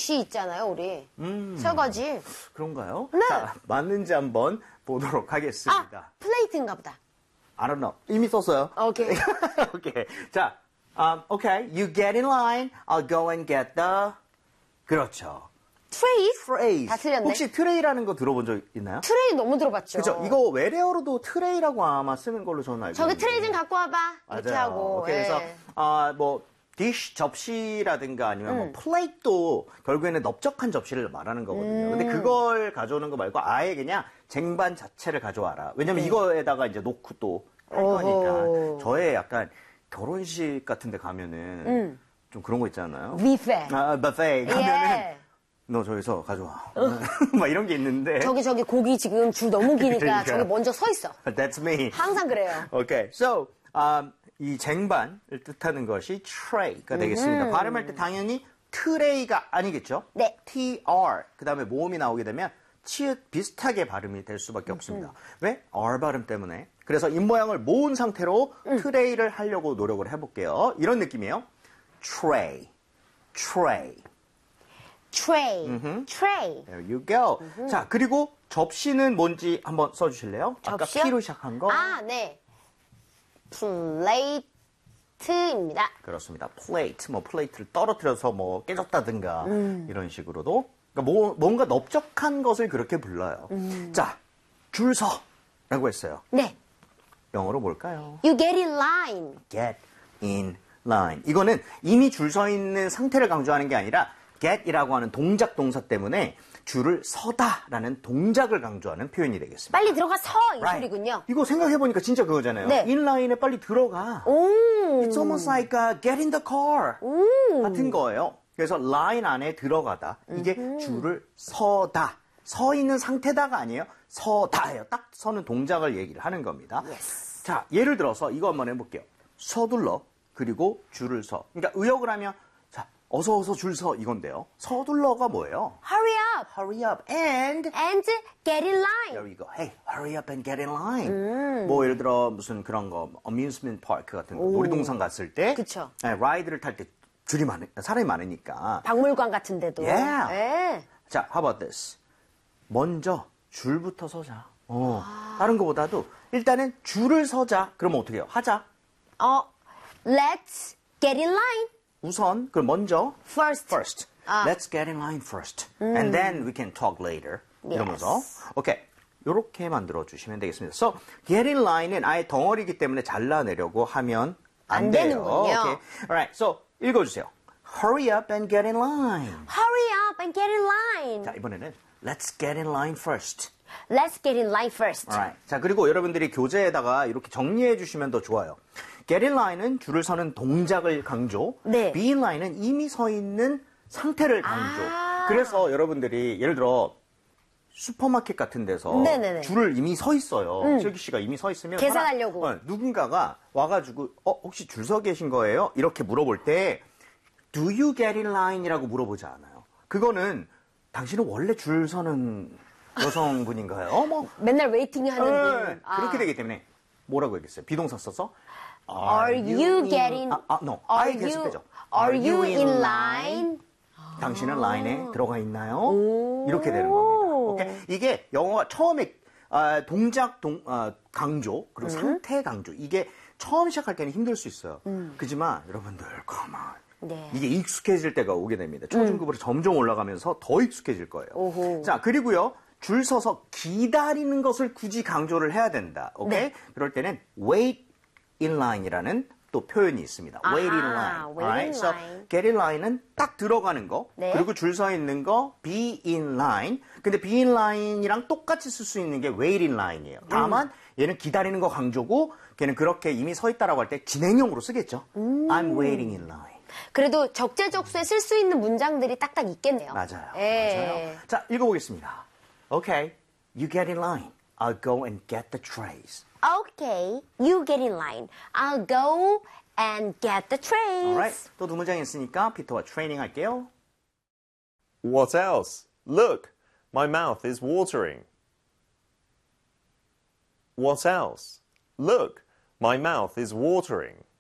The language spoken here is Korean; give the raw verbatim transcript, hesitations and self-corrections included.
접시 있잖아요, 우리. 음. 설거지. 그런가요? 네. 자, 맞는지 한번 보도록 하겠습니다. 아, 플레이트인가 보다. I don't know. 이미 썼어요. 오케이. 오케이. 자, um, okay. You get in line. I'll go and get the. 그렇죠. 트레이? 트레이. 다 틀렸네. 혹시 트레이라는 거 들어본 적 있나요? 트레이 너무 들어봤죠. 그죠. 이거 외래어로도 트레이라고 아마 쓰는 걸로 저는 알고 저기 있는데. 트레이 좀 갖고 와봐. 이렇게 맞아요. 하고. 오케이, 예. 그래서 아, 뭐 디쉬 접시라든가 아니면 음. 뭐 플레이트도 결국에는 넓적한 접시를 말하는 거거든요. 음. 근데 그걸 가져오는 거 말고 아예 그냥 쟁반 자체를 가져와라. 왜냐면 네. 이거에다가 이제 놓고 또 할 오호. 거니까. 저의 약간 결혼식 같은 데 가면은 음. 좀 그런 거 있잖아요. 뷔페. 아, 뷔페 가면은 예. 너 저기서 가져와. 막 이런 게 있는데. 저기 저기 고기 지금 줄 너무 기니까 그러니까. 저기 먼저 서 있어. That's me. 항상 그래요. Okay, so um, 이 쟁반을 뜻하는 것이 tray가 되겠습니다. 발음할 때 당연히 트레이가 아니겠죠? 네. tr 그 다음에 모음이 나오게 되면 치읓 비슷하게 발음이 될 수밖에 없습니다. 왜? r 발음 때문에. 그래서 입모양을 모은 상태로 트레이를 하려고 노력을 해볼게요. 이런 느낌이에요. tray, tray. 트레이. 트레이. There you go. 자, 그리고 접시는 뭔지 한번 써주실래요? 아까 접시요? P로 시작한 거. 아, 네. 플레이트입니다. 그렇습니다. 플레이트, 뭐 플레이트를 떨어뜨려서 뭐 깨졌다든가 이런 식으로도 그러니까 뭐, 뭔가 넓적한 것을 그렇게 불러요. 자, 줄 서라고 했어요. 네. 영어로 뭘까요? You get in line. Get in line. 이거는 이미 줄 서 있는 상태를 강조하는 게 아니라 get이라고 하는 동작 동사 때문에 줄을 서다라는 동작을 강조하는 표현이 되겠습니다. 빨리 들어가 서! 이 Right. 소리군요. 이거 생각해보니까 진짜 그거잖아요. 네. 인라인에 빨리 들어가. 오. It's almost like uh, get in the car 오. 같은 거예요. 그래서 라인 안에 들어가다. 이게 줄을 서다. 서 있는 상태다가 아니에요. 서다예요. 딱 서는 동작을 얘기를 하는 겁니다. Yes. 자, 예를 들어서 이거 한번 해볼게요. 서둘러 그리고 줄을 서. 그러니까 의역을 하면 자, 어서 어서 줄 서 이건데요. 서둘러가 뭐예요? Hurry up. Hurry up and And get in line. There we go. Hey, hurry up and get in line. 뭐 예를 들어 무슨 그런 거 amusement park 같은 거 놀이동산 갔을 때 그쵸. 네, 라이드를 탈 때 줄이 많으 사람이 많으니까. 박물관 같은 데도. Yeah. 예. 자, how about this? 먼저 줄부터 서자. 어, 다른 거보다도 일단은 줄을 서자. 그러면 어떻게 해요? 하자. 어, let's get in line. 우선 그럼 먼저 First. first. 아. Let's get in line first. And then we can talk later. 이러면서 오케이. 요렇게 만들어 주시면 되겠습니다. So, get in line은 아예 덩어리이기 때문에 잘라내려고 하면 안, 안 돼요. 되는군요. 오케이. Alright. So, 읽어 주세요. Hurry up and get in line. Hurry up and get in line. 자, 이번에는 let's get in line first. Let's get in line first. Alright. 자, 그리고 여러분들이 교재에다가 이렇게 정리해 주시면 더 좋아요. Get in line은 줄을 서는 동작을 강조. 네. Be in line은 이미 서 있는 상태를 강조. 아. 그래서 여러분들이 예를 들어 슈퍼마켓 같은 데서 네네네. 줄을 이미 서 있어요. 슬기 씨가 이미 서 있으면 계산하려고. 사람, 어, 누군가가 와가지고 어 혹시 줄 서 계신 거예요? 이렇게 물어볼 때 Do you get in line이라고 물어보지 않아요. 그거는 당신은 원래 줄 서는 여성분인가요? 어, 뭐 맨날 웨이팅 하는 네, 분. 아. 그렇게 되기 때문에 뭐라고 얘기했어요? 비동사 써서 Are you getting? 아, 아 no. Are 아예 you? 계속되죠. Are you in line? 당신은 라인에 들어가 있나요? 이렇게 되는 겁니다. 오케이? 이게 영어가 처음에 아, 동작 동, 아, 강조 그리고 상태 강조 이게 처음 시작할 때는 힘들 수 있어요. 그지만 여러분들 come on. 네. 이게 익숙해질 때가 오게 됩니다. 초중급으로 점점 올라가면서 더 익숙해질 거예요. 오호. 자, 그리고요. 줄 서서 기다리는 것을 굳이 강조를 해야 된다. 오케이? 네. 그럴 때는 wait in line이라는 또 표현이 있습니다. 아하, wait in line. wait in Alright? So line. get in line은 딱 들어가는 거. 네. 그리고 줄 서 있는 거 be in line. 근데 be in line이랑 똑같이 쓸 수 있는 게 wait in line이에요. 다만 얘는 기다리는 거 강조고 걔는 그렇게 이미 서 있다라고 할 때 진행형으로 쓰겠죠. I'm waiting in line. 그래도 적재적소에 쓸 수 있는 문장들이 딱딱 있겠네요. 맞아요. 예. 맞아요. 자, 읽어보겠습니다. Okay, you get in line. I'll go and get the trays. Okay, you get in line. I'll go and get the trays. Alright, 또 두 문장 있으니까 피터와 트레이닝 할게요. What else? Look, my mouth is watering. What else? Look, my mouth is watering.